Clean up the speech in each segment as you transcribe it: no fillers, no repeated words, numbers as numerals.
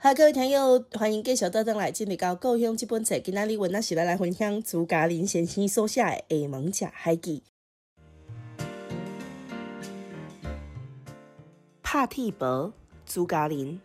好，各位听友，欢迎继续倒转来进入到《故乡》这本册。今仔日阮也是来分享朱家林先生所写的《下门食海记》。拍铁薄，朱家林。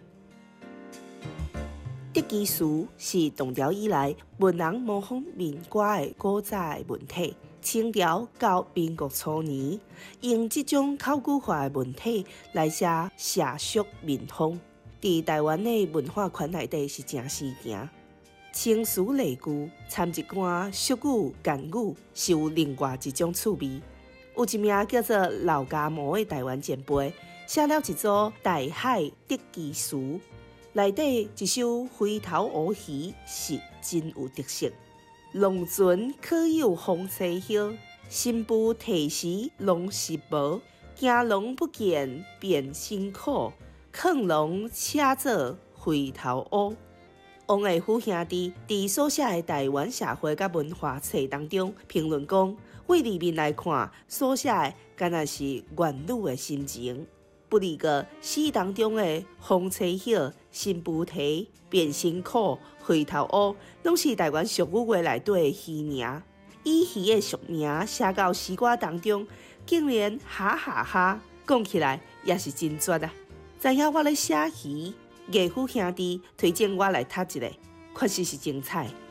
德基书是唐朝以来文人模仿民歌的古早的文体。清朝到民国初年，用这种考古化的文体来写社俗民风，在台湾的文化圈内底是真时行。清词例句掺一寡俗语谶语，是有另外一种趣味。有一名叫做老家模的台湾前辈，写了一组《大海德基词》，内底一首回头乌鱼是真有特色。龙船可有风吹晓，新妇提时拢是无。惊龙不见变辛苦，坑龙且做回头乌。王卫虎兄弟伫所写的台湾社会甲文化册当中评论讲，为里面来看，所写的敢若是原女的心情。不离个诗当中的风吹晓、新妇提、变辛苦、回头乌，拢是台湾俗语话内底的鱼名。以鱼的俗名写到诗歌当中，竟然哈哈哈，讲起来也是真绝啊！知影我咧写鱼，艺虎兄弟推荐我来读一下，确实是精彩。